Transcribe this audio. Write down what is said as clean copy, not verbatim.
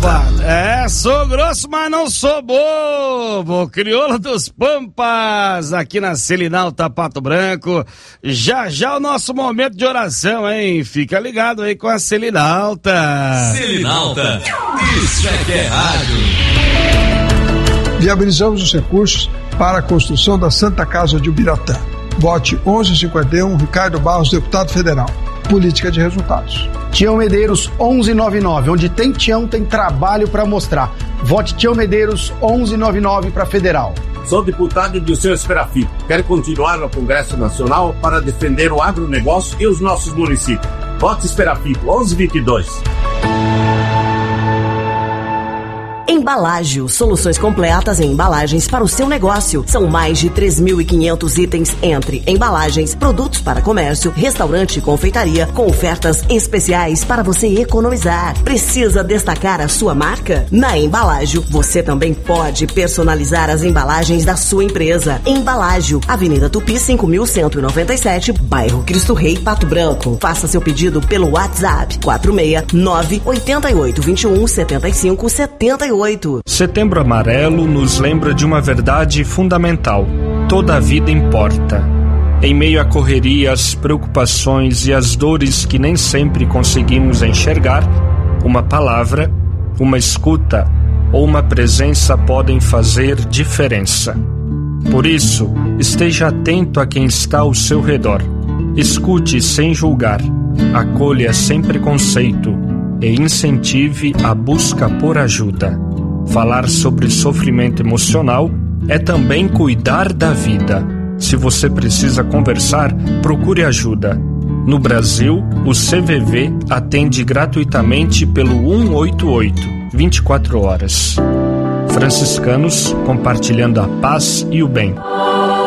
safado. Sou grosso, mas não sou bobo. Crioula dos Pampas, aqui na Selinalta, Pato Branco. Já o nosso momento de oração, hein? Fica ligado aí com a Selinalta. Selinalta, isso é que é rádio. Viabilizamos os recursos para a construção da Santa Casa de Ubiratã. Vote 1151, Ricardo Barros, deputado federal. Política de resultados. Tião Medeiros 1199, onde tem Tião, tem trabalho para mostrar. Vote Tião Medeiros 1199 para federal. Sou deputado de seu Esperafito. Quero continuar no Congresso Nacional para defender o agronegócio e os nossos municípios. Vote Esperafito 1122. Embalágio, soluções completas em embalagens para o seu negócio. São mais de 3.500 itens entre embalagens, produtos para comércio, restaurante e confeitaria, com ofertas especiais para você economizar. Precisa destacar a sua marca? Na Embalágio, você também pode personalizar as embalagens da sua empresa. Embalágio, Avenida Tupi 5.197, bairro Cristo Rei, Pato Branco. Faça seu pedido pelo WhatsApp 469-8821-7578. Setembro Amarelo nos lembra de uma verdade fundamental: toda a vida importa. Em meio à correria, às preocupações e às dores que nem sempre conseguimos enxergar, uma palavra, uma escuta ou uma presença podem fazer diferença. Por isso, esteja atento a quem está ao seu redor. Escute sem julgar, acolha sem preconceito e incentive a busca por ajuda. Falar sobre sofrimento emocional é também cuidar da vida. Se você precisa conversar, procure ajuda. No Brasil, o CVV atende gratuitamente pelo 188, 24 horas. Franciscanos, compartilhando a paz e o bem.